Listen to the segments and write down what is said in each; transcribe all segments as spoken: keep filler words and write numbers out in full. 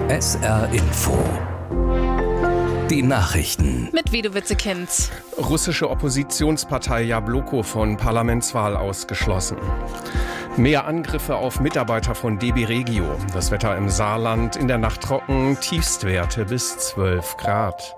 S R Info. Die Nachrichten. Mit Vido Witzekind. Russische Oppositionspartei Jabloko von Parlamentswahl ausgeschlossen. Mehr Angriffe auf Mitarbeiter von D B Regio. Das Wetter im Saarland in der Nacht trocken, Tiefstwerte bis zwölf Grad.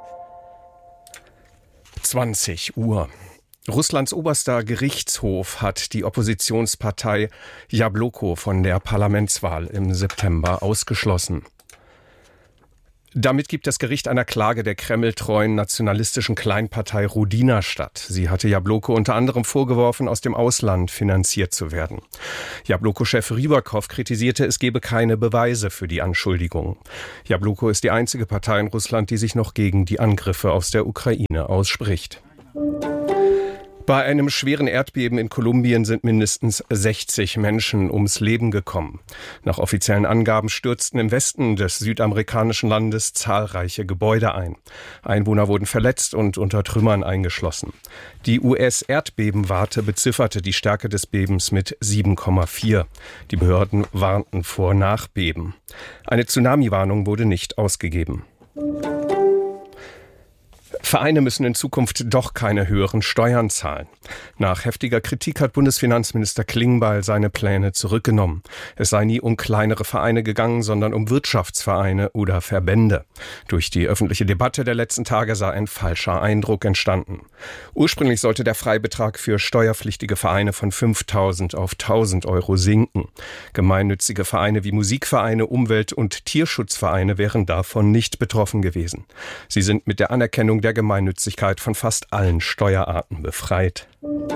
zwanzig Uhr. Russlands oberster Gerichtshof hat die Oppositionspartei Jabloko von der Parlamentswahl im September ausgeschlossen. Damit gibt das Gericht einer Klage der kremltreuen nationalistischen Kleinpartei Rodina statt. Sie hatte Jabloko unter anderem vorgeworfen, aus dem Ausland finanziert zu werden. Jabloko-Chef Rybakow kritisierte, es gebe keine Beweise für die Anschuldigungen. Jabloko ist die einzige Partei in Russland, die sich noch gegen die Angriffe aus der Ukraine ausspricht. Bei einem schweren Erdbeben in Kolumbien sind mindestens sechzig Menschen ums Leben gekommen. Nach offiziellen Angaben stürzten im Westen des südamerikanischen Landes zahlreiche Gebäude ein. Einwohner wurden verletzt und unter Trümmern eingeschlossen. Die U S-Erdbebenwarte bezifferte die Stärke des Bebens mit sieben Komma vier. Die Behörden warnten vor Nachbeben. Eine Tsunami-Warnung wurde nicht ausgegeben. Vereine müssen in Zukunft doch keine höheren Steuern zahlen. Nach heftiger Kritik hat Bundesfinanzminister Klingbeil seine Pläne zurückgenommen. Es sei nie um kleinere Vereine gegangen, sondern um Wirtschaftsvereine oder Verbände. Durch die öffentliche Debatte der letzten Tage sei ein falscher Eindruck entstanden. Ursprünglich sollte der Freibetrag für steuerpflichtige Vereine von fünftausend auf tausend Euro sinken. Gemeinnützige Vereine wie Musikvereine, Umwelt- und Tierschutzvereine wären davon nicht betroffen gewesen. Sie sind mit der Anerkennung der Gemeinnützigkeit von fast allen Steuerarten befreit.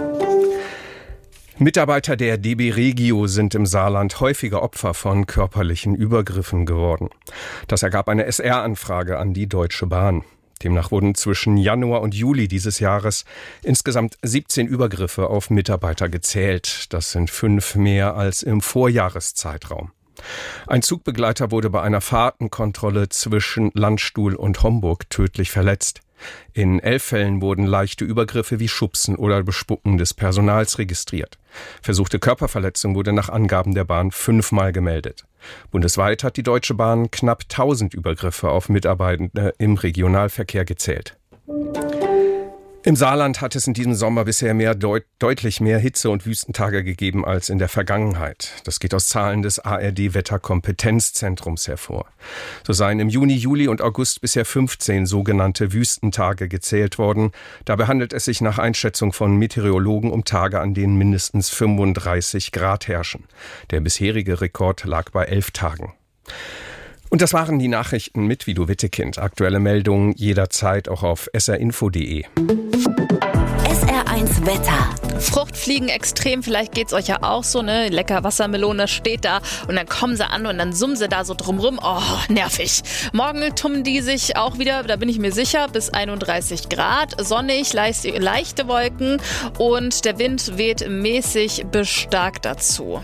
Mitarbeiter der D B Regio sind im Saarland häufiger Opfer von körperlichen Übergriffen geworden. Das ergab eine S R-Anfrage an die Deutsche Bahn. Demnach wurden zwischen Januar und Juli dieses Jahres insgesamt siebzehn Übergriffe auf Mitarbeiter gezählt. Das sind fünf mehr als im Vorjahreszeitraum. Ein Zugbegleiter wurde bei einer Fahrtenkontrolle zwischen Landstuhl und Homburg tödlich verletzt. In elf Fällen wurden leichte Übergriffe wie Schubsen oder Bespucken des Personals registriert. Versuchte Körperverletzung wurde nach Angaben der Bahn fünfmal gemeldet. Bundesweit hat die Deutsche Bahn knapp tausend Übergriffe auf Mitarbeitende im Regionalverkehr gezählt. Im Saarland hat es in diesem Sommer bisher mehr deut- deutlich mehr Hitze- und Wüstentage gegeben als in der Vergangenheit. Das geht aus Zahlen des A R D-Wetterkompetenzzentrums hervor. So seien im Juni, Juli und August bisher fünfzehn sogenannte Wüstentage gezählt worden. Dabei handelt es sich nach Einschätzung von Meteorologen um Tage, an denen mindestens fünfunddreißig Grad herrschen. Der bisherige Rekord lag bei elf Tagen. Und das waren die Nachrichten mit Vido Wittekind. Aktuelle Meldungen jederzeit auch auf s r info punkt d e. S R eins Wetter. Fruchtfliegen extrem, vielleicht geht's euch ja auch so, ne? Lecker Wassermelone steht da und dann kommen sie an und dann summen sie da so drumrum. Oh, nervig. Morgen tummen die sich auch wieder, da bin ich mir sicher, bis einunddreißig Grad. Sonnig, leicht, leichte Wolken und der Wind weht mäßig bestärkt dazu.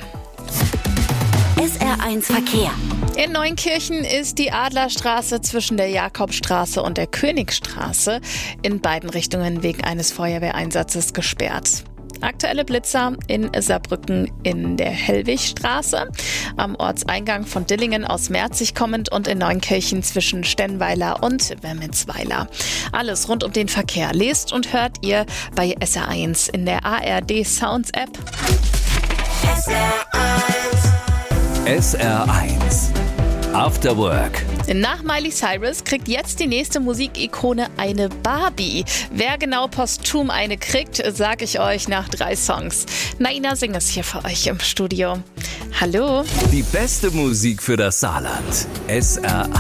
S R eins Verkehr. In Neunkirchen ist die Adlerstraße zwischen der Jakobstraße und der Königstraße in beiden Richtungen wegen eines Feuerwehreinsatzes gesperrt. Aktuelle Blitzer in Saarbrücken in der Hellwigstraße, am Ortseingang von Dillingen aus Merzig kommend und in Neunkirchen zwischen Stenweiler und Wermensweiler. Alles rund um den Verkehr lest und hört ihr bei S R eins in der A R D Sounds App. S R eins. S R eins. After Work. Nach Miley Cyrus kriegt jetzt die nächste Musikikone eine Barbie. Wer genau posthum eine kriegt, sag ich euch nach drei Songs. Naina singt es hier für euch im Studio. Hallo. Die beste Musik für das Saarland. S R eins.